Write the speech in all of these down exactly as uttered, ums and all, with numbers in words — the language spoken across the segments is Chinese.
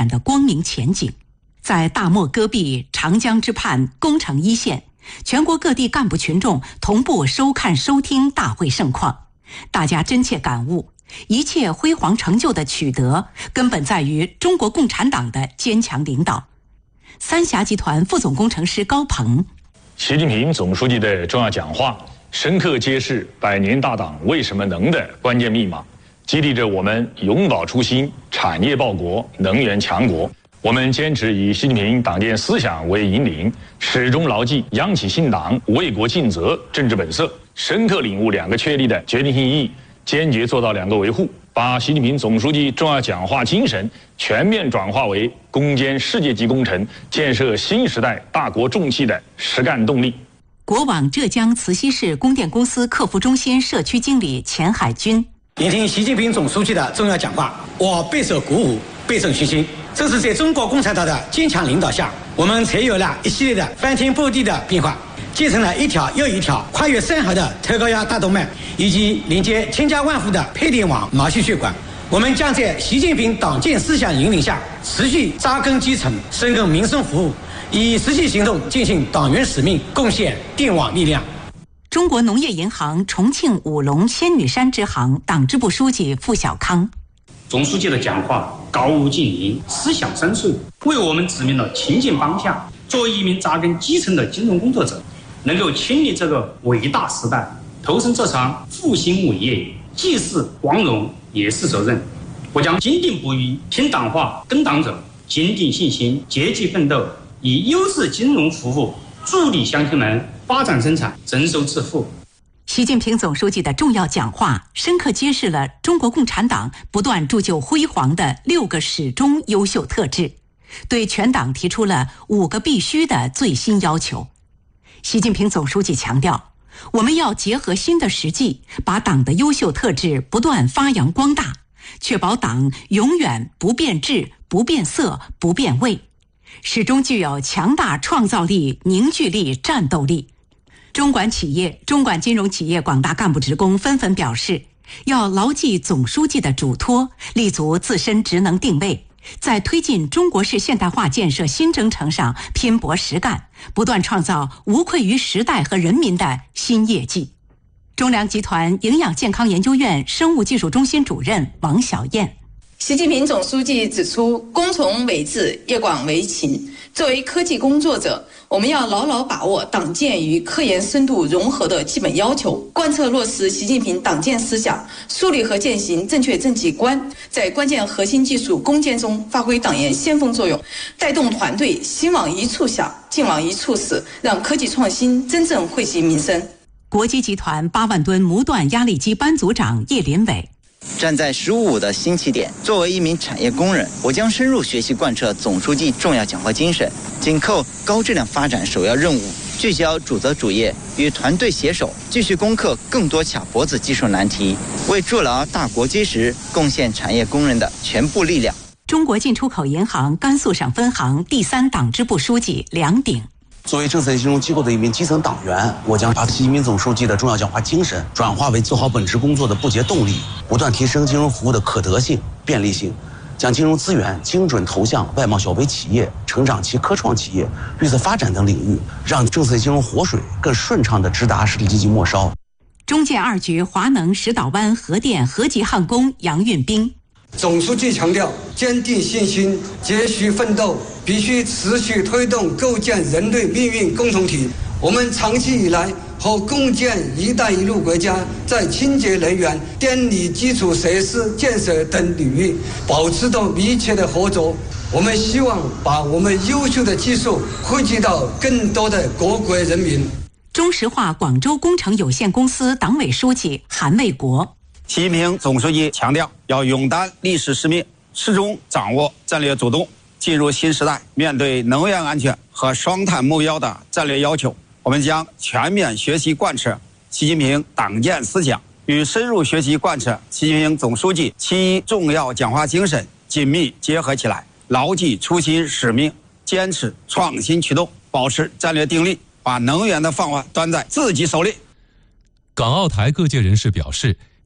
展的光明前景。在大漠戈壁、长江之畔、工程一线，全国各地干部群众同步收看收听大会盛况，大家真切感悟，一切辉煌成就的取得，根本在于中国共产党的坚强领导。三峡集团副总工程师高鹏： 习近平总书记的重要讲话，深刻揭示百年大党为什么能的关键密码，激励着我们永葆初心，产业报国，能源强国。我们坚持以习近平党建思想为引领，始终牢记央企信党、为国尽责政治本色，深刻领悟两个确立的决定性意义，坚决做到两个维护，把习近平总书记重要讲话精神全面转化为攻坚世界级工程、建设新时代大国重器的实干动力。 国网浙江慈溪市供电公司客服中心社区经理钱海军： 聆听习近平总书记的重要讲话，我备受鼓舞，倍增信心。正是在中国共产党的坚强领导下，我们才有了一系列的翻天覆地的变化，建成了一条又一条跨越山河的特高压大动脉，以及连接千家万户的配电网毛细血管。我们将在习近平党建思想引领下，持续扎根基层，深耕民生服务，以实际行动践行党员使命，贡献电网力量。 中国农业银行重庆五龙仙女山支行党支部书记付小康： 总书记的讲话高屋建瓴，思想深邃，为我们指明了前进方向。作为一名扎根基层的金融工作者，能够亲历这个伟大时代，投身这场复兴伟业，既是光荣也是责任。我将坚定不移听党话跟党走，坚定信心，积极奋斗，以优质金融服务助力乡亲们发展生产，增收致富。 习近平总书记的重要讲话，深刻揭示了中国共产党不断铸就辉煌的六个始终优秀特质，对全党提出了五个必须的最新要求。习近平总书记强调，我们要结合新的实际，把党的优秀特质不断发扬光大，确保党永远不变质、不变色、不变味，始终具有强大创造力、凝聚力、战斗力。中管企业、中管金融企业广大干部职工纷纷表示，要牢记总书记的嘱托，立足自身职能定位，在推进中国式现代化建设新征程上拼搏实干，不断创造无愧于时代和人民的新业绩。中粮集团营养健康研究院生物技术中心主任王小燕： 习近平总书记指出，工从为治，业广为勤。作为科技工作者，我们要牢牢把握党建与科研深度融合的基本要求，贯彻落实习近平党建思想，树立和践行正确政绩观，在关键核心技术攻坚中发挥党研先锋作用，带动团队心往一处想，劲往一处使，让科技创新真正惠及民生。 国基集团八万吨模段压力机班组长叶林伟： 站在十五五的新起点，作为一名产业工人，我将深入学习贯彻总书记重要讲话精神，紧扣高质量发展首要任务，聚焦主责主业，与团队携手，继续攻克更多卡脖子技术难题，为筑牢大国基石贡献产业工人的全部力量。 中国进出口银行甘肃省分行第三党支部书记梁鼎： 作为政策金融机构的一名基层党员，我将把习近平总书记的重要讲话精神转化为做好本职工作的不竭动力，不断提升金融服务的可得性、便利性，将金融资源精准投向外贸小微企业、成长期科创企业、绿色发展等领域，让政策金融活水更顺畅地直达实体经济末梢。 中建二局华能石岛湾核电核级焊工杨运兵： 总书记强调，坚定信心，继续奋斗，必须持续推动构建人类命运共同体。我们长期以来和共建“一带一路”国家在清洁能源、电力基础设施建设等领域保持着密切的合作。我们希望把我们优秀的技术惠及到更多的各国人民。 中石化广州工程有限公司党委书记韩卫国： 习近平总书记强调，要勇担历史使命，始终掌握战略主动。进入新时代，面对能源安全和双碳目标的战略要求，我们将全面学习贯彻习近平党建思想，与深入学习贯彻习近平总书记其重要讲话精神紧密结合起来，牢记初心使命，坚持创新驱动，保持战略定力，把能源的饭碗端在自己手里。 港澳台各界人士表示，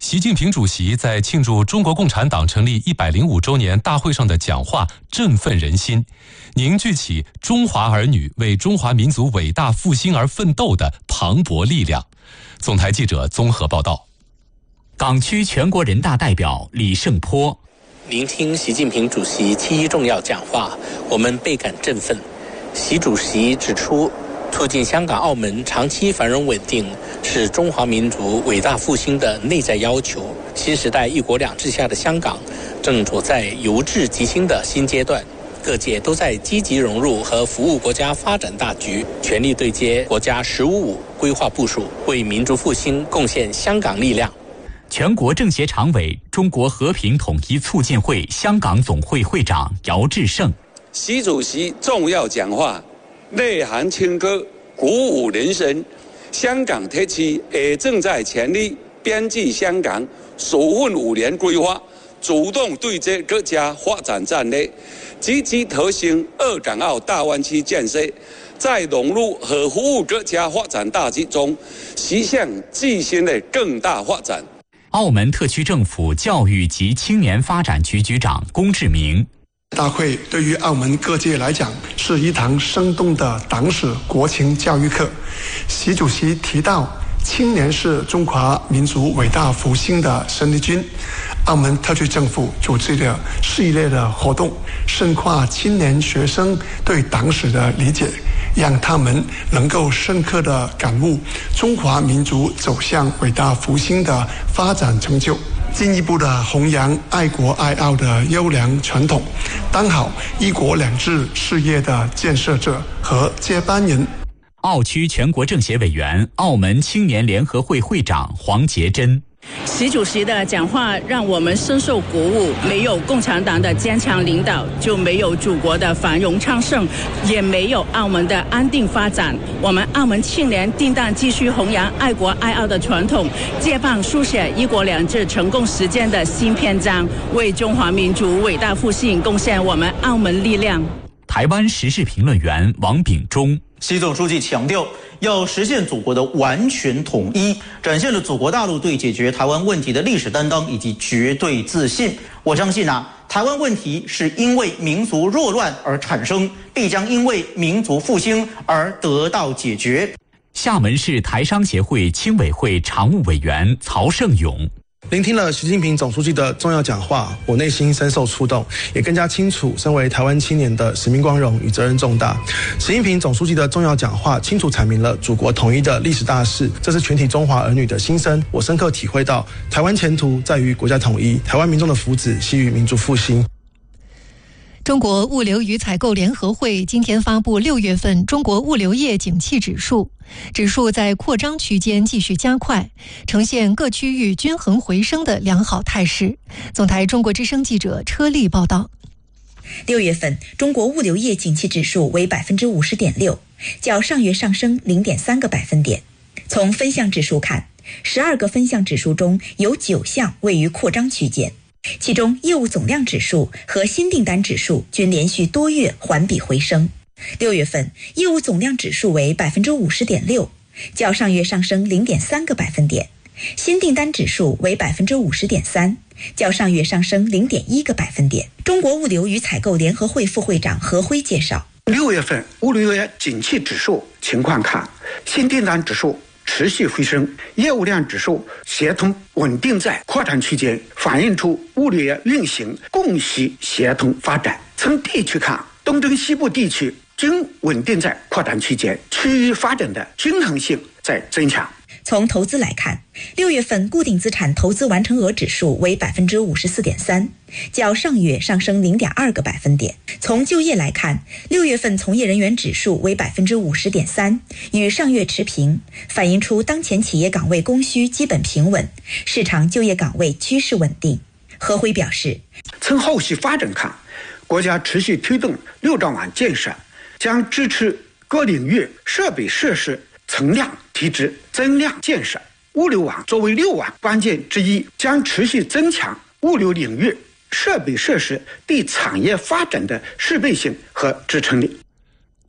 习近平主席在庆祝中国共产党成立一百零五周年大会上的讲话振奋人心，凝聚起中华儿女为中华民族伟大复兴而奋斗的磅礴力量。总台记者综合报道。 港区全国人大代表李胜波： 聆听习近平主席七一重要讲话，我们倍感振奋。习主席指出，促进香港、澳门长期繁荣稳定是中华民族伟大复兴的内在要求。新时代一国两制下的香港正处在由治及兴的新阶段，各界都在积极融入和服务国家发展大局，全力对接国家“十五五”规划部署，为民族复兴贡献香港力量。 全国政协常委、中国和平统一促进会香港总会会长姚志胜： 习主席重要讲话内涵清歌，鼓舞人心。香港特区也正在全力编制香港首份五年规划，主动对接各家发展战略，积极推行粤港澳大湾区建设，在融入和服务各家发展大局中，实现自身的更大发展。 澳门特区政府教育及青年发展局局长龚志明： 大会对于澳门各界来讲是一堂生动的党史国情教育课。习主席提到，青年是中华民族伟大复兴的生力军。澳门特区政府组织了系列的活动，深化青年学生对党史的理解，让他们能够深刻地感悟中华民族走向伟大复兴的发展成就，进一步的弘扬爱国爱澳的优良传统，当好一国两制事业的建设者和接班人。 澳区全国政协委员、澳门青年联合会会长黄杰珍： 习主席的讲话让我们深受鼓舞，没有共产党的坚强领导，就没有祖国的繁荣昌盛，也没有澳门的安定发展。我们澳门青年定当继续弘扬爱国爱澳的传统，接棒书写一国两制成功实践的新篇章，为中华民族伟大复兴贡献我们澳门力量。 台湾时事评论员王炳忠： 习总书记强调，要实现祖国的完全统一，展现了祖国大陆对解决台湾问题的历史担当以及绝对自信。我相信啊，台湾问题是因为民族弱乱而产生，必将因为民族复兴而得到解决。 厦门市台商协会青委会常务委员曹胜勇： 聆听了习近平总书记的重要讲话，我内心深受触动，也更加清楚身为台湾青年的使命光荣与责任重大。习近平总书记的重要讲话清楚阐明了祖国统一的历史大事，这是全体中华儿女的心声。我深刻体会到，台湾前途在于国家统一，台湾民众的福祉系于民族复兴。 中国物流与采购联合会今天发布六月份中国物流业景气指数，指数在扩张区间继续加快，呈现各区域均衡回升的良好态势。总台中国之声记者车丽报道。 六月份中国物流业景气指数为 百分之五十点六， 较上月上升 零点三个百分点。从分项指数看，十二个分项指数中有九项位于扩张区间，其中业务总量指数和新订单指数均连续多月环比回升。六月份业务总量指数为 百分之五十点六， 较上月上升 零点三个百分点。新订单指数为 百分之五十点三， 较上月上升 零点一个百分点。中国物流与采购联合会副会长何辉介绍， 六月份物流业景气指数情况看，新订单指数持续回升，业务量指数协同稳定在扩展区间，反映出物流业运行供需协同发展。从地区看，东中西部地区均稳定在扩展区间，区域发展的均衡性在增强。 从投资来看，六月份固定资产投资完成额指数为 百分之五十四点三， 较上月上升 零点二个百分点。从就业来看，六月份从业人员指数为 百分之五十点三， 与上月持平，反映出当前企业岗位供需基本平稳，市场就业岗位趋势稳定。何辉表示， 从后续发展看，国家持续推动六兆网建设，将支持各领域设备设施存量提质、增量建设。物流网作为六网关键之一，将持续增强物流领域设备设施对产业发展的适配性和支撑力。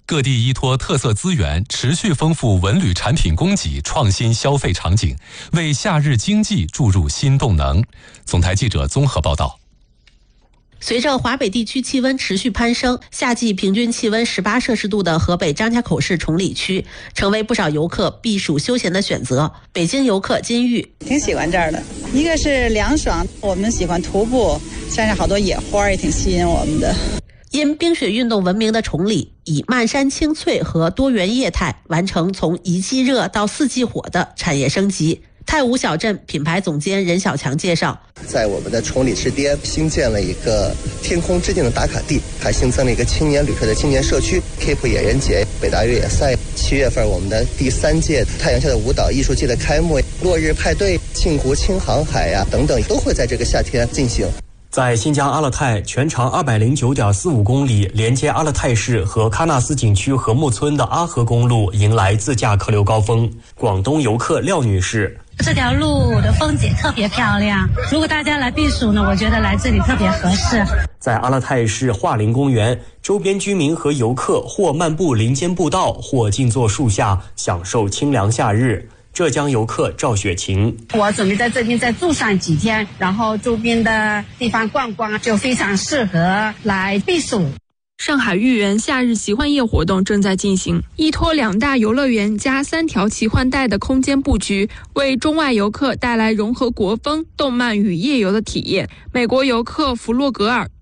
各地依托特色资源，持续丰富文旅产品供给，创新消费场景，为夏日经济注入新动能。总台记者综合报道。 随着华北地区气温持续攀升，夏季平均气温十八摄氏度的河北张家口市崇礼区成为不少游客避暑休闲的选择。北京游客金玉挺喜欢这儿的，一个是凉爽，我们喜欢徒步，山上好多野花也挺吸引我们的。 因冰雪运动闻名的崇礼，以漫山青翠和多元业态完成从一季热到四季火的产业升级。太武小镇品牌总监任小强介绍， 在我们的崇礼之巅新建了一个天空之镜的打卡地，还新增了一个青年旅社的青年社区 Keep 野人节、北大越野赛。七月份我们的第三届太阳下的舞蹈艺术季的开幕，落日派对、镜湖轻航海呀、啊、等等，都会在这个夏天进行。 在新疆阿勒泰，全长二百零九点四五公里，连接阿勒泰市和喀纳斯景区禾木村的阿河公路迎来自驾客流高峰。广东游客廖女士， 这条路的风景特别漂亮，如果大家来避暑呢，我觉得来这里特别合适。 在阿勒泰市桦林公园，周边居民和游客或漫步林间步道，或静坐树下，享受清凉夏日。浙江游客赵雪琴， 我准备在这边再住上几天，然后周边的地方逛逛，就非常适合来避暑。 上海豫园夏日奇幻夜活动正在进行，依托两大游乐园加三条奇幻带的空间布局，为中外游客带来融合国风、动漫与夜游的体验。美国游客弗洛格尔，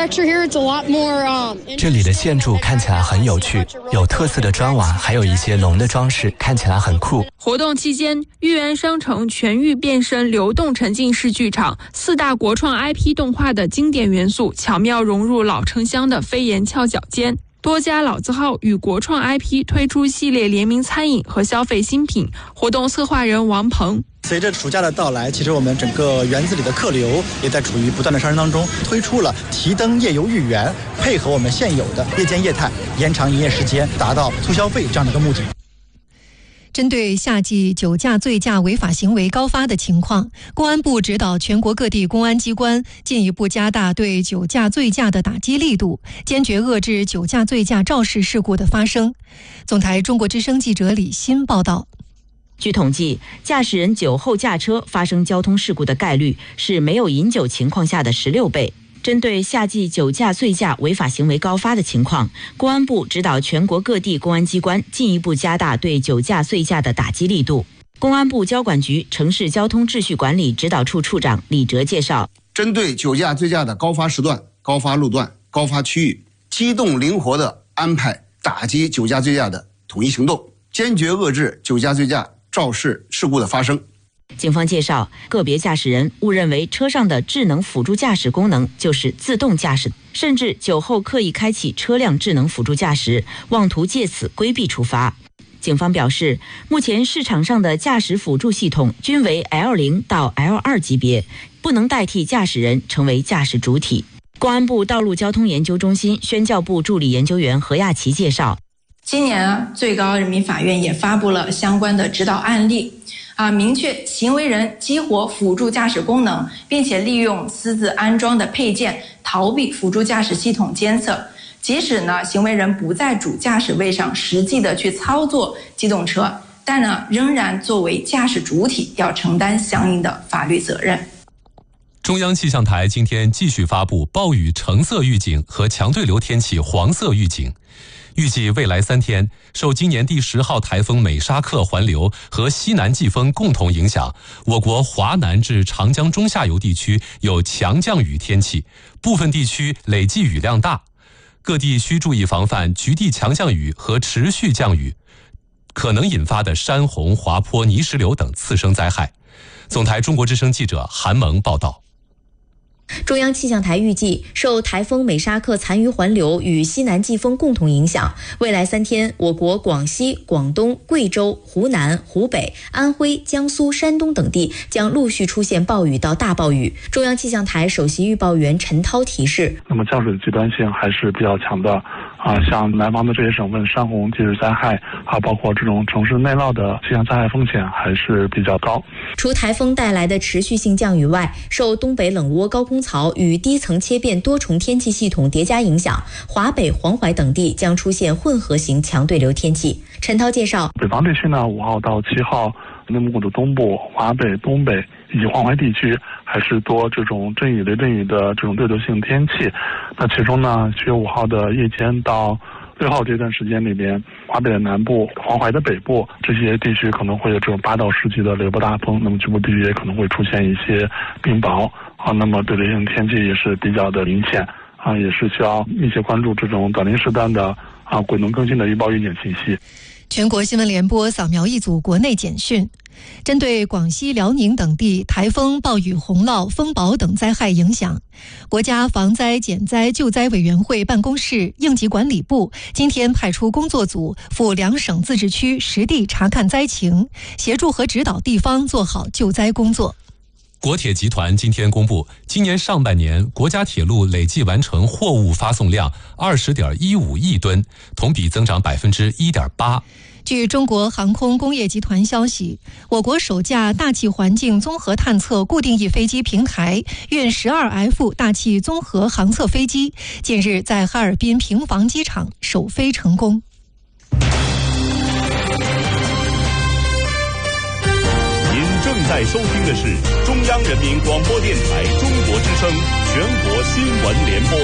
这里的建筑看起来很有趣，有特色的砖瓦，还有一些龙的装饰，看起来很酷。 活动期间，豫园商城全域变身流动沉浸式剧场，四大国创 I P 动画的经典元素巧妙融入老城乡的飞檐翘角间。多家老字号与国创 I P 推出系列联名餐饮和消费新品。活动策划人王鹏， 随着暑假的到来，其实我们整个园子里的客流也在处于不断的上升当中，推出了提灯夜游豫园，配合我们现有的夜间业态，延长营业时间，达到促消费这样的一个目的。 针对夏季酒驾醉驾违法行为高发的情况，公安部指导全国各地公安机关进一步加大对酒驾醉驾的打击力度，坚决遏制酒驾醉驾肇事事故的发生。总台中国之声记者李欣报道。 据统计，驾驶人酒后驾车发生交通事故的概率是没有饮酒情况下的十六倍。针对夏季酒驾醉驾违法行为高发的情况，公安部指导全国各地公安机关进一步加大对酒驾醉驾的打击力度。公安部交管局城市交通秩序管理指导处处长李哲介绍， 针对酒驾醉驾的高发时段、高发路段、高发区域，机动灵活地安排打击酒驾醉驾的统一行动，坚决遏制酒驾醉驾肇事事故的发生。 警方介绍，个别驾驶人误认为车上的智能辅助驾驶功能就是自动驾驶，甚至酒后刻意开启车辆智能辅助驾驶，妄图借此规避处罚。警方表示，目前市场上的驾驶辅助系统均为 L 零 到 L 二 级别，不能代替驾驶人成为驾驶主体。公安部道路交通研究中心宣教部助理研究员何亚琪介绍， 今年啊，最高人民法院也发布了相关的指导案例，啊，明确行为人激活辅助驾驶功能，并且利用私自安装的配件逃避辅助驾驶系统监测。即使呢，行为人不在主驾驶位上实际的去操作机动车，但呢，仍然作为驾驶主体要承担相应的法律责任。 中央气象台今天继续发布暴雨橙色预警和强对流天气黄色预警。预计未来三天，受今年第十号台风美沙克环流和西南季风共同影响，我国华南至长江中下游地区有强降雨天气，部分地区累计雨量大。各地需注意防范局地强降雨和持续降雨可能引发的山洪、滑坡、泥石流等次生灾害。总台中国之声记者韩萌报道。 中央气象台预计，受台风美沙克残余环流与西南季风共同影响，未来三天，我国广西、广东、贵州、湖南、湖北、安徽、江苏、山东等地将陆续出现暴雨到大暴雨。中央气象台首席预报员陈涛提示， 那么降水的极端性还是比较强的， 啊，像南方的这些省份，山洪、地质灾害啊，包括这种城市内涝的气象灾害风险还是比较高。 除台风带来的持续性降雨外，受东北冷窝高空槽与低层切变多重天气系统叠加影响，华北、黄淮等地将出现混合型强对流天气。陈涛介绍， 北方地区呢，五号到七号，内蒙古的东部、华北、东北以及黄淮地区还是多这种阵雨、雷阵雨的这种对流性天气。那其中呢，七月五号的夜间到六号这段时间里边，华北的南部、黄淮的北部这些地区可能会有这种八到十级的雷暴大风，那么局部地区也可能会出现一些冰雹啊，那么对流性天气也是比较的明显啊，也是需要密切关注这种短临时段的啊滚动更新的预报预警信息。 全国新闻联播扫描一组国内简讯。针对广西、辽宁等地台风、暴雨、洪涝、风雹等灾害影响，国家防灾减灾救灾委员会办公室、应急管理部今天派出工作组赴两省自治区实地查看灾情，协助和指导地方做好救灾工作。 国铁集团今天公布，今年上半年国家铁路累计完成货物发送量二十点一五亿吨，同比增长百分之一点八。 据中国航空工业集团消息，我国首架大气环境综合探测固定翼飞机平台运 十二 F 大气综合航测飞机近日在哈尔滨平房机场首飞成功。 您正在收听的是中央人民广播电台中国之声全国新闻联播。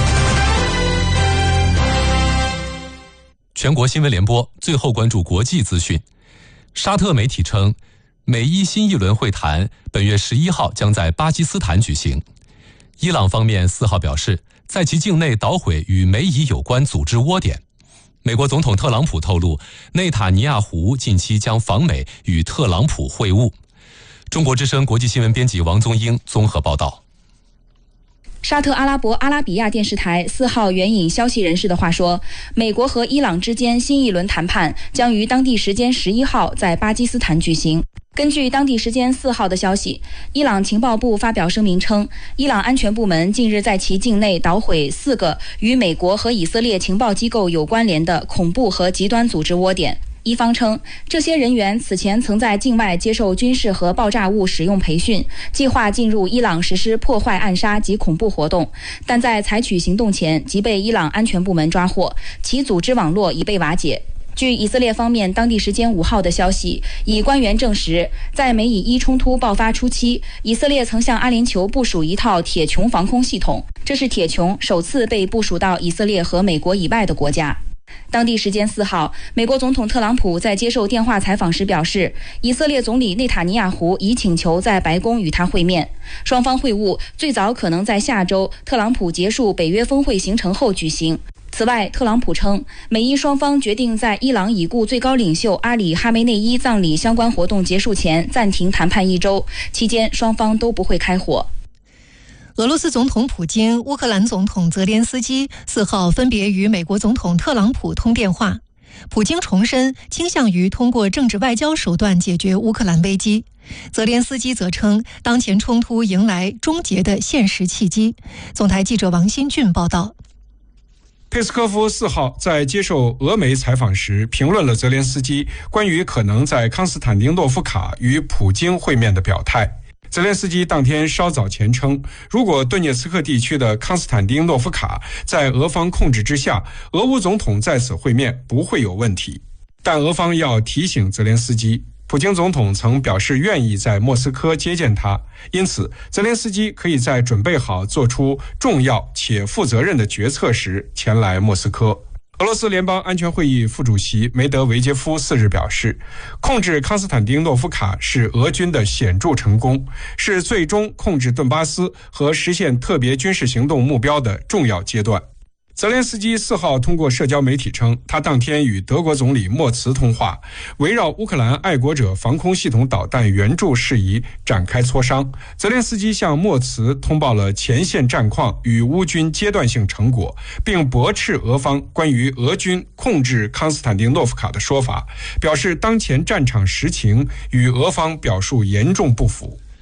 全国新闻联播，最后关注国际资讯。沙特媒体称，美伊新一轮会谈本月十一号将在巴基斯坦举行。伊朗方面四号表示，在其境内捣毁与美伊有关组织窝点。美国总统特朗普透露，内塔尼亚胡近期将访美与特朗普会晤。中国之声国际新闻编辑王宗英综合报道。 沙特阿拉伯阿拉比亚电视台四号援引消息人士的话说，美国和伊朗之间新一轮谈判将于当地时间十一号在巴基斯坦举行。根据当地时间四号的消息，伊朗情报部发表声明称，伊朗安全部门近日在其境内捣毁四个与美国和以色列情报机构有关联的恐怖和极端组织窝点。伊方称，这些人员此前曾在境外接受军事和爆炸物使用培训，计划进入伊朗实施破坏、暗杀及恐怖活动，但在采取行动前即被伊朗安全部门抓获，其组织网络已被瓦解。据以色列方面当地时间五号的消息，以官员证实，在美以伊冲突爆发初期，以色列曾向阿联酋部署一套铁穹防空系统，这是铁穹首次被部署到以色列和美国以外的国家。当地时间四号，美国总统特朗普在接受电话采访时表示，以色列总理内塔尼亚胡已请求在白宫与他会面，双方会晤最早可能在下周特朗普结束北约峰会行程后举行。此外，特朗普称，美伊双方决定在伊朗已故最高领袖阿里·哈梅内伊葬礼相关活动结束前暂停谈判一周，期间双方都不会开火。 俄罗斯总统普京、乌克兰总统泽连斯基四号分别与美国总统特朗普通电话。普京重申倾向于通过政治外交手段解决乌克兰危机，泽连斯基则称当前冲突迎来终结的现实契机。总台记者王新俊报道。 佩斯科夫四号在接受俄媒采访时评论了泽连斯基关于可能在康斯坦丁诺夫卡与普京会面的表态。泽连斯基当天稍早前称，如果顿涅茨克地区的康斯坦丁诺夫卡在俄方控制之下，俄乌总统在此会面不会有问题。但俄方要提醒泽连斯基，普京总统曾表示愿意在莫斯科接见他，因此泽连斯基可以在准备好做出重要且负责任的决策时前来莫斯科。俄罗斯联邦安全会议副主席梅德韦杰夫四日表示，控制康斯坦丁诺夫卡是俄军的显著成功，是最终控制顿巴斯和实现特别军事行动目标的重要阶段。泽连斯基四号通过社交媒体称，他当天与德国总理默茨通话，围绕乌克兰爱国者防空系统导弹援助事宜展开磋商。泽连斯基向默茨通报了前线战况与乌军阶段性成果，并驳斥俄方关于俄军控制康斯坦丁诺夫卡的说法，表示当前战场实情与俄方表述严重不符。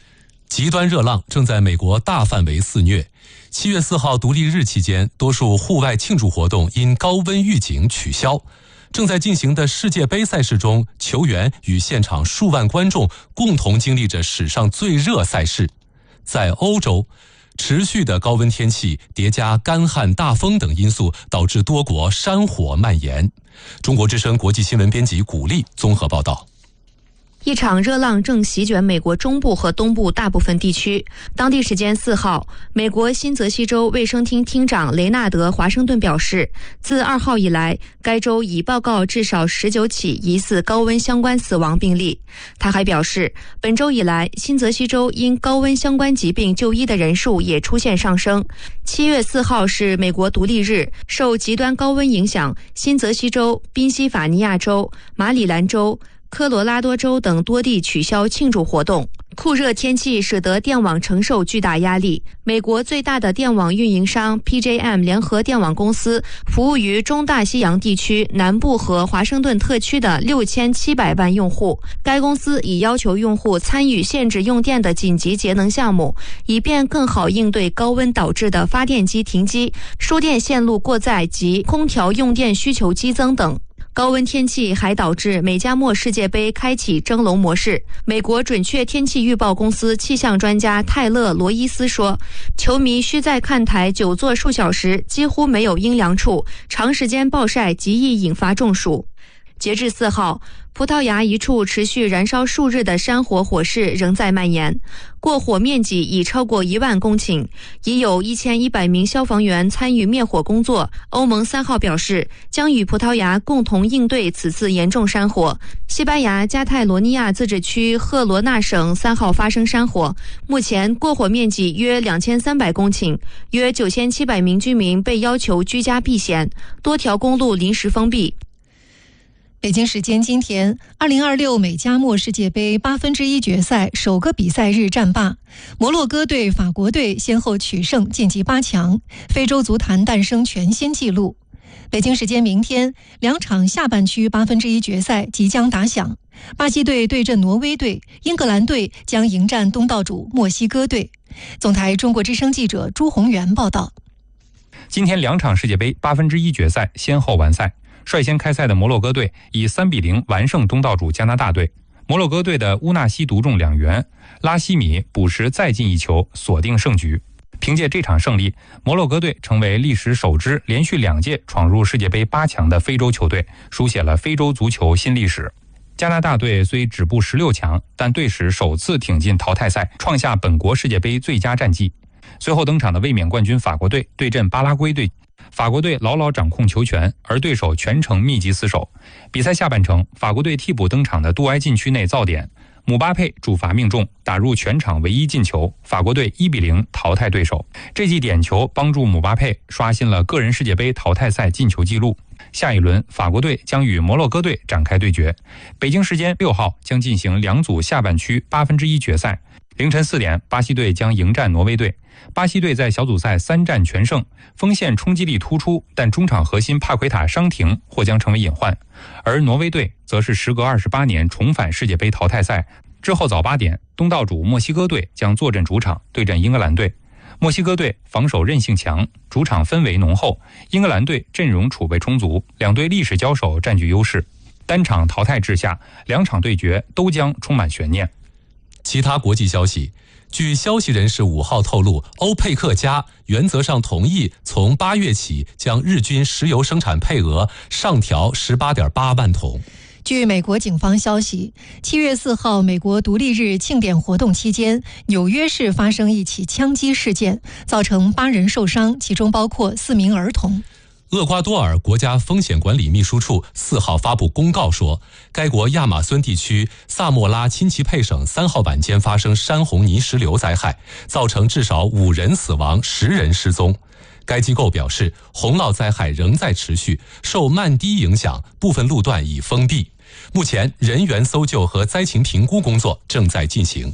极端热浪正在美国大范围肆虐。七月四号独立日期间，多数户外庆祝活动因高温预警取消。正在进行的世界杯赛事中，球员与现场数万观众共同经历着史上最热赛事。在欧洲，持续的高温天气叠加干旱、大风等因素，导致多国山火蔓延。中国之声国际新闻编辑古丽综合报道。 一场热浪正席卷美国中部和东部大部分地区。当地时间四号，美国新泽西州卫生厅厅长雷纳德·华盛顿表示，自二号以来，该州已报告至少十九起疑似高温相关死亡病例。他还表示，本周以来，新泽西州因高温相关疾病就医的人数也出现上升。七月四号是美国独立日，受极端高温影响，新泽西州、宾夕法尼亚州、马里兰州、科罗拉多州等多地取消庆祝活动。酷热天气使得电网承受巨大压力。美国最大的电网运营商 P J M 联合电网公司服务于中大西洋地区南部和华盛顿特区的六千七百万用户。该公司已要求用户参与限制用电的紧急节能项目，以便更好应对高温导致的发电机停机、输电线路过载及空调用电需求激增等。高温天气还导致美加墨世界杯开启蒸笼模式。美国准确天气预报公司气象专家泰勒·罗伊斯说，球迷需在看台久坐数小时，几乎没有阴凉处，长时间暴晒极易引发中暑。截至四号，葡萄牙一处持续燃烧数日的山火火势仍在蔓延，过火面积已超过一万公顷，已有一千一百名消防员参与灭火工作。欧盟三号表示，将与葡萄牙共同应对此次严重山火。西班牙加泰罗尼亚自治区赫罗纳省三号发生山火，目前过火面积约两千三百公顷，约九千七百名居民被要求居家避险，多条公路临时封闭。 北京时间今天，二零二六美加墨世界杯八分之一决赛首个比赛日战罢，摩洛哥队、法国队先后取胜晋级八强，非洲足坛诞生全新纪录。北京时间明天，两场下半区八分之一决赛即将打响，巴西队对阵挪威队，英格兰队将迎战东道主墨西哥队。总台中国之声记者朱宏元报道。 今天两场世界杯八分之一决赛先后完赛。率先开赛的摩洛哥队以三比零完胜东道主加拿大队。摩洛哥队的乌纳西独中两元，拉希米补时再进一球，锁定胜局。凭借这场胜利，摩洛哥队成为历史首支连续两届闯入世界杯八强的非洲球队，书写了非洲足球新历史。加拿大队虽止步十六强，但队史首次挺进淘汰赛，创下本国世界杯最佳战绩。随后登场的卫冕冠军法国队对阵巴拉圭队，法国队牢牢掌控球权，而对手全程密集死守。比赛下半程，法国队替补登场的杜埃禁区内造点，姆巴佩主罚命中，打入全场唯一进球，法国队一比零淘汰对手。这记点球帮助姆巴佩刷新了个人世界杯淘汰赛进球纪录。下一轮，法国队将与摩洛哥队展开对决。北京时间六号将进行两组下半区八分之一决赛。凌晨四点，巴西队将迎战挪威队。巴西队在小组赛三战全胜，锋线冲击力突出，但中场核心帕奎塔伤停或将成为隐患。而挪威队则是时隔二十八年重返世界杯淘汰赛。之后早八点，东道主墨西哥队将坐镇主场对阵英格兰队。墨西哥队防守韧性强，主场氛围浓厚，英格兰队阵容储备充足，两队历史交手占据优势。单场淘汰制下，两场对决都将充满悬念。 其他国际消息，据消息人士五号透露，欧佩克加原则上同意从八月起将日均石油生产配额上调 十八点八万桶。 据美国警方消息，七月四号美国独立日庆典活动期间，纽约市发生一起枪击事件，造成八人受伤，其中包括四名儿童。 厄瓜多尔国家风险管理秘书处四号发布公告说，该国亚马孙地区萨莫拉钦奇佩省三号晚间发生山洪泥石流灾害，造成至少五人死亡，十人失踪。该机构表示，洪涝灾害仍在持续，受漫低影响，部分路段已封闭。目前，人员搜救和灾情评估工作正在进行。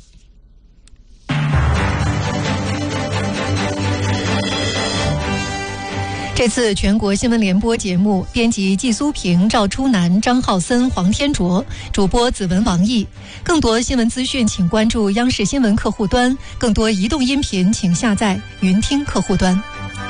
这次全国新闻联播节目，编辑季苏平、赵初南、张浩森、黄天卓，主播子文、王毅。更多新闻资讯，请关注央视新闻客户端；更多移动音频，请下载云听客户端。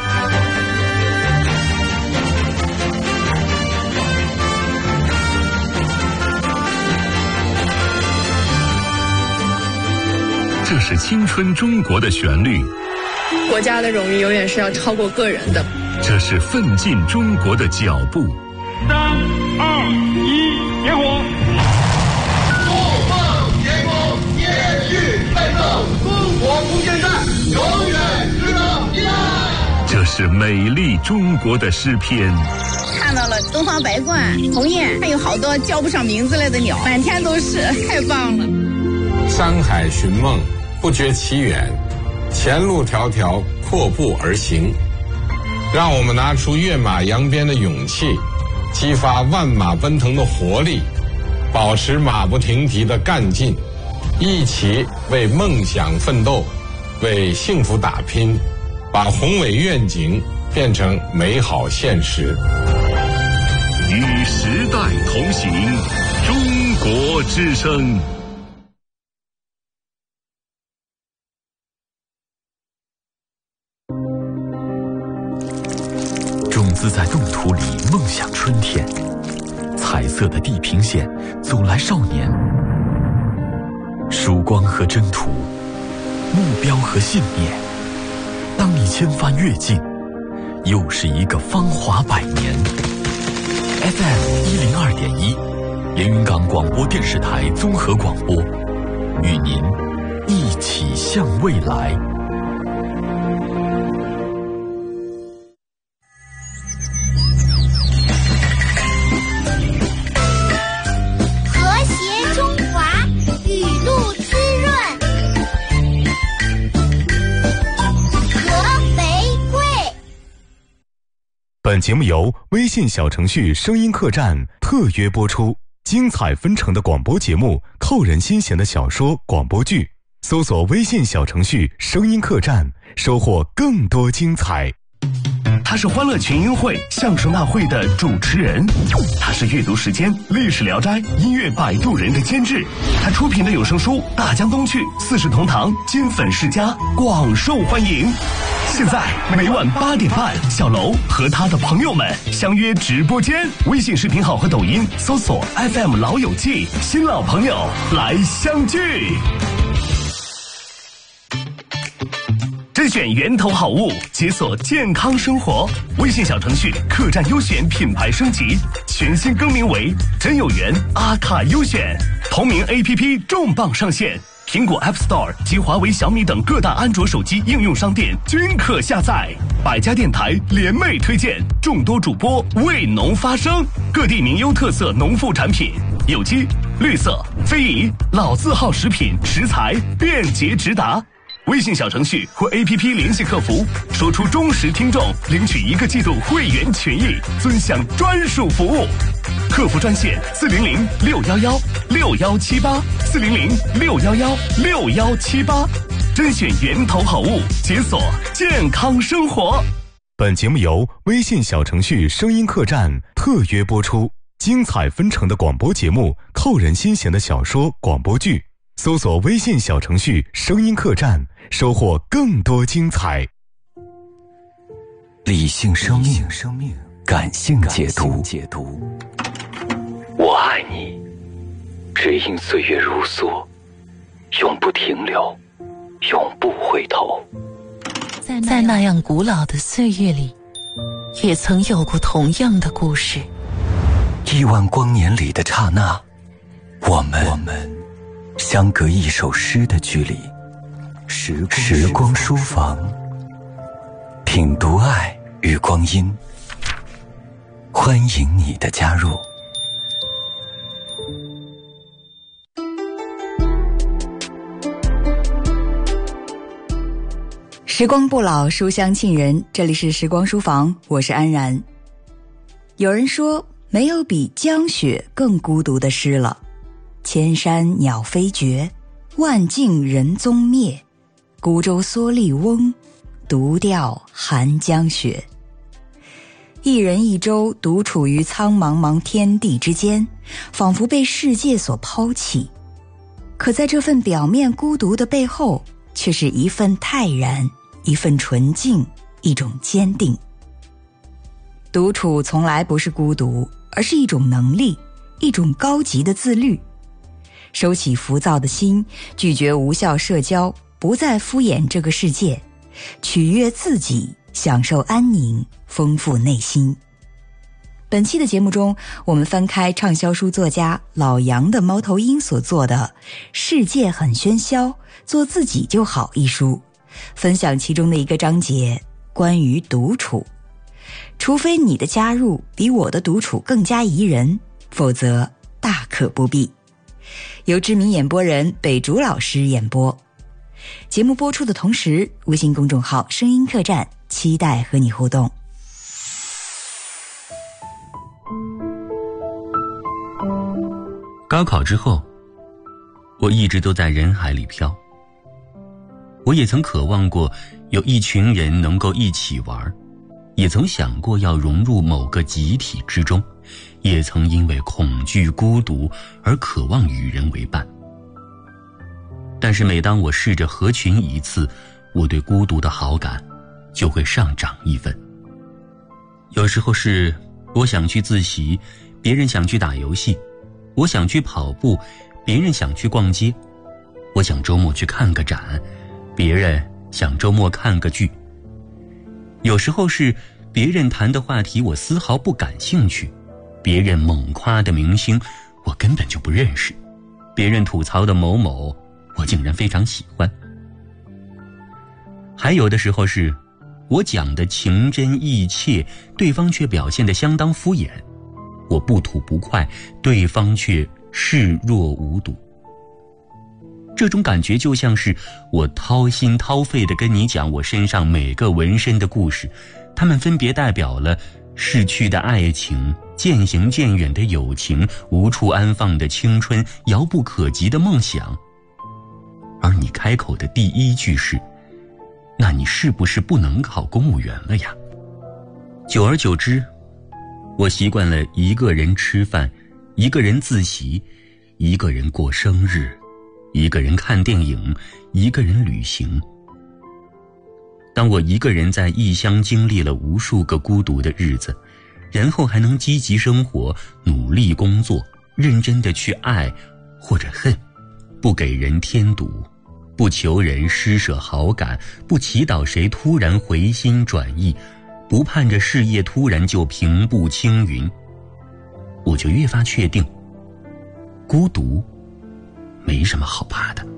这是青春中国的旋律， 国家的荣誉永远是要超过个人的。 这是奋进中国的脚步。 三二一，点火！ 不忘前功，延续奋斗，中国不现代，永远值得依赖。 这是美丽中国的诗篇。 看到了东方白鹳、鸿雁，还有好多叫不上名字来的鸟，满天都是，太棒了。 山海寻梦，不觉其远，前路迢迢，阔步而行。让我们拿出跃马扬鞭的勇气，激发万马奔腾的活力，保持马不停蹄的干劲，一起为梦想奋斗，为幸福打拼，把宏伟愿景变成美好现实。 与时代同行，中国之声。 种子在冻土里梦想春天，彩色的地平线走来少年，曙光和征途，目标和信念。当你千帆越尽，又是一个芳华百年。F M 一零二点一，连云港广播电视台综合广播，与您一起向未来。 本节目由微信小程序声音客栈特约播出，精彩纷呈的广播节目，扣人心弦的小说、广播剧，搜索微信小程序声音客栈，收获更多精彩。 他是欢乐群英会相声大会的主持人，他是阅读时间历史聊斋音乐摆渡人的监制，他出品的有声书《大江东去》《四世同堂》金粉世家广受欢迎。现在每晚八点半，小楼和他的朋友们相约直播间，微信视频号和抖音搜索 F M 老友记，新老朋友来相聚。甄选源头好物，解锁健康生活。微信小程序客栈优选品牌升级，全新更名为真有缘阿卡优选。同名 A P P 重磅上线，苹果 App Store 及华为、小米等各大安卓手机应用商店均可下载。百家电台联袂推荐，众多主播为农发声，各地名优特色农副产品，有机、绿色、非遗、老字号食品食材便捷直达。微信小程序或 A P P 联系客服，说出忠实听众，领取一个季度会员权益，尊享专属服务。客服专线四零零六幺幺六幺七八四零零六幺幺六幺七八，甄选源头好物，解锁健康生活。 本节目由微信小程序声音客栈特约播出，精彩纷呈的广播节目，扣人心弦的小说、广播剧，搜索微信小程序声音客栈，收获更多精彩。 理性生命，感性解读。我爱你，只因岁月如梭，永不停留，永不回头。 在那样古老的岁月里，也曾有过同样的故事。 亿万光年里的刹那，我们我们相隔一首诗的距离。时光时光书房，品读爱与光阴，欢迎你的加入。 时光不老，书香沁人，这里是时光书房，我是安然。有人说，没有比江雪更孤独的诗了。千山鸟飞绝，万径人踪灭，孤舟蓑笠翁，独钓寒江雪。 一人一舟独处于苍茫茫天地之间，仿佛被世界所抛弃。可在这份表面孤独的背后，却是一份泰然，一份纯净，一种坚定。独处从来不是孤独，而是一种能力，一种高级的自律。收起浮躁的心，拒绝无效社交，不再敷衍这个世界，取悦自己，享受安宁，丰富内心。本期的节目中，我们翻开畅销书作家老杨的猫头鹰所做的《世界很喧嚣，做自己就好》一书，分享其中的一个章节，关于独处。除非你的加入比我的独处更加宜人，否则大可不必。由知名演播人北竹老师演播。节目播出的同时，微信公众号声音客栈期待和你互动。 高考之后，我一直都在人海里飘。我也曾渴望过有一群人能够一起玩，也曾想过要融入某个集体之中，也曾因为恐惧孤独而渴望与人为伴。但是每当我试着合群一次，我对孤独的好感就会上涨一分。有时候是我想去自习，别人想去打游戏；我想去跑步，别人想去逛街；我想周末去看个展，别人想周末看个剧。有时候是别人谈的话题我丝毫不感兴趣，别人猛夸的明星我根本就不认识，别人吐槽的某某我竟然非常喜欢。还有的时候是我讲的情真意切，对方却表现得相当敷衍，我不吐不快，对方却视若无睹。这种感觉就像是我掏心掏肺地跟你讲我身上每个纹身的故事，它们分别代表了逝去的爱情，渐行渐远的友情，无处安放的青春，遥不可及的梦想。而你开口的第一句是，那你是不是不能考公务员了呀？久而久之，我习惯了一个人吃饭，一个人自习，一个人过生日，一个人看电影，一个人旅行。当我一个人在异乡经历了无数个孤独的日子，然后还能积极生活，努力工作，认真地去爱或者恨，不给人添堵，不求人施舍好感，不祈祷谁突然回心转意，不盼着事业突然就平步青云，我就越发确定，孤独没什么好怕的。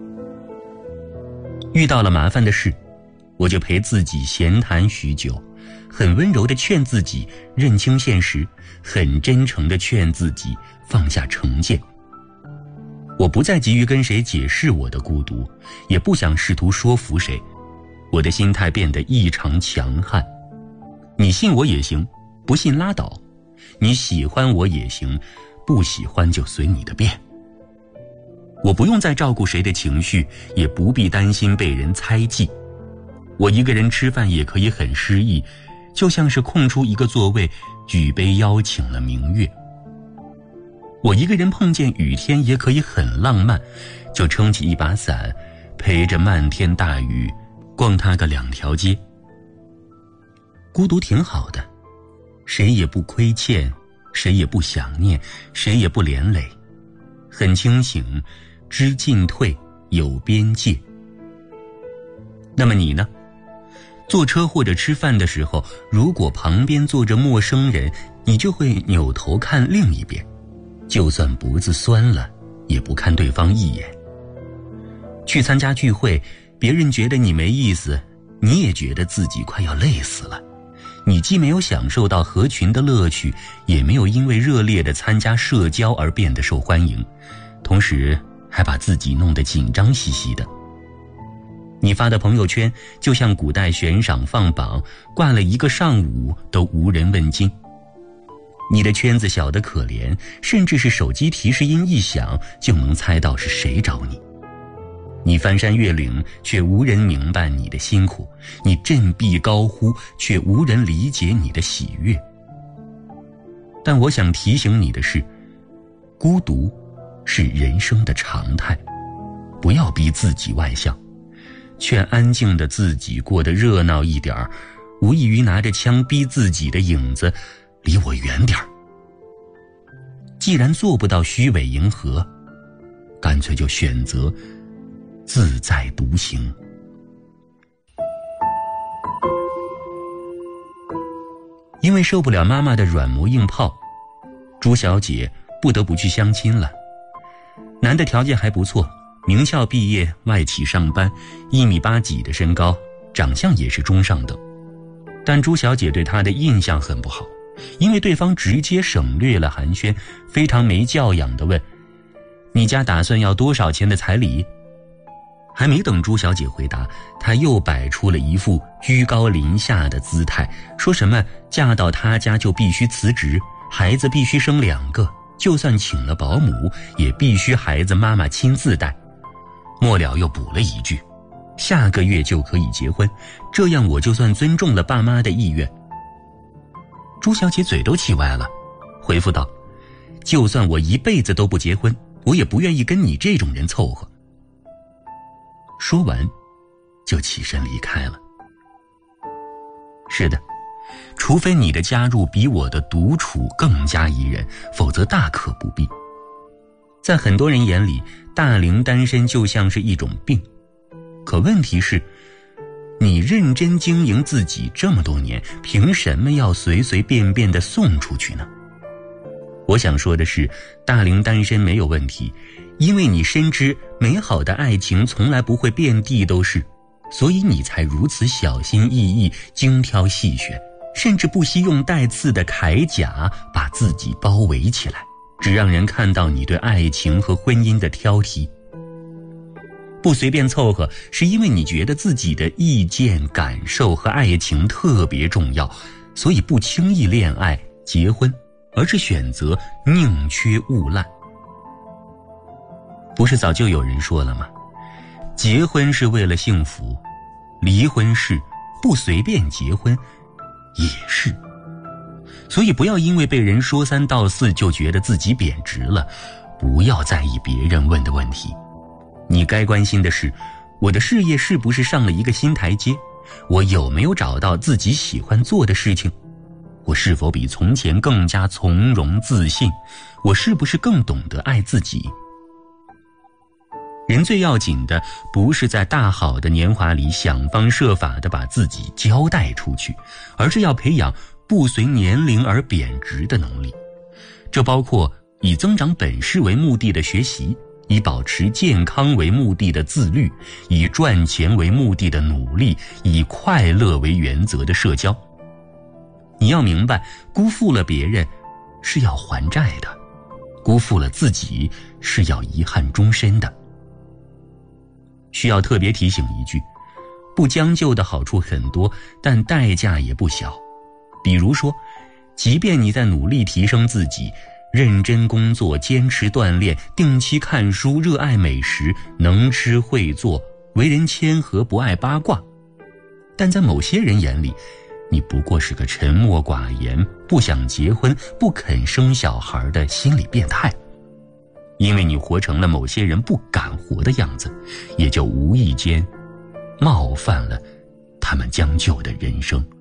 遇到了麻烦的事，我就陪自己闲谈许久，很温柔地劝自己认清现实，很真诚地劝自己放下成见。我不再急于跟谁解释我的孤独，也不想试图说服谁，我的心态变得异常强悍。你信我也行，不信拉倒；你喜欢我也行，不喜欢就随你的便。我不用再照顾谁的情绪，也不必担心被人猜忌。我一个人吃饭也可以很诗意，就像是空出一个座位，举杯邀请了明月。我一个人碰见雨天也可以很浪漫，就撑起一把伞，陪着漫天大雨，逛它个两条街。孤独挺好的，谁也不亏欠，谁也不想念，谁也不连累，很清醒，知进退，有边界。那么你呢？坐车或者吃饭的时候，如果旁边坐着陌生人，你就会扭头看另一边，就算脖子酸了，也不看对方一眼。去参加聚会，别人觉得你没意思，你也觉得自己快要累死了。你既没有享受到合群的乐趣，也没有因为热烈的参加社交而变得受欢迎，同时还把自己弄得紧张兮兮的。你发的朋友圈就像古代悬赏放榜，挂了一个上午都无人问津。你的圈子小得可怜，甚至是手机提示音一响就能猜到是谁找你。 你翻山越岭，却无人明白你的辛苦；你振臂高呼，却无人理解你的喜悦。但我想提醒你的是，孤独是人生的常态，不要逼自己外向，劝安静的自己过得热闹一点儿，无异于拿着枪逼自己的影子离我远点儿。既然做不到虚伪迎合，干脆就选择自在独行。因为受不了妈妈的软磨硬泡，朱小姐不得不去相亲了。男的条件还不错，名校毕业，外企上班，一米八几的身高，长相也是中上等。但朱小姐对他的印象很不好，因为对方直接省略了寒暄，非常没教养地问：你家打算要多少钱的彩礼？还没等朱小姐回答，他又摆出了一副居高临下的姿态，说什么嫁到他家就必须辞职，孩子必须生两个，就算请了保姆也必须孩子妈妈亲自带。末了又补了一句：下个月就可以结婚，这样我就算尊重了爸妈的意愿。朱小姐嘴都气歪了，回复道：就算我一辈子都不结婚，我也不愿意跟你这种人凑合。说完就起身离开了。是的，除非你的加入比我的独处更加宜人，否则大可不必。在很多人眼里，大龄单身就像是一种病，可问题是，你认真经营自己这么多年，凭什么要随随便便地送出去呢？我想说的是，大龄单身没有问题，因为你深知美好的爱情从来不会遍地都是，所以你才如此小心翼翼，精挑细选，甚至不惜用带刺的铠甲把自己包围起来，只让人看到你对爱情和婚姻的挑剔。不随便凑合，是因为你觉得自己的意见、感受和爱情特别重要，所以不轻易恋爱、结婚，而是选择宁缺毋滥。不是早就有人说了吗？结婚是为了幸福，离婚是，不随便结婚也是。所以不要因为被人说三道四就觉得自己贬值了，不要在意别人问的问题。你该关心的是，我的事业是不是上了一个新台阶？我有没有找到自己喜欢做的事情？我是否比从前更加从容自信？我是不是更懂得爱自己？人最要紧的，不是在大好的年华里想方设法地把自己交代出去，而是要培养不随年龄而贬值的能力。这包括以增长本事为目的的学习，以保持健康为目的的自律，以赚钱为目的的努力，以快乐为原则的社交。你要明白，辜负了别人是要还债的，辜负了自己是要遗憾终身的。需要特别提醒一句，不将就的好处很多，但代价也不小。比如说，即便你在努力提升自己，认真工作，坚持锻炼，定期看书，热爱美食，能吃会做，为人谦和，不爱八卦，但在某些人眼里，你不过是个沉默寡言，不想结婚，不肯生小孩的心理变态。因为你活成了某些人不敢活的样子，也就无意间冒犯了他们将就的人生。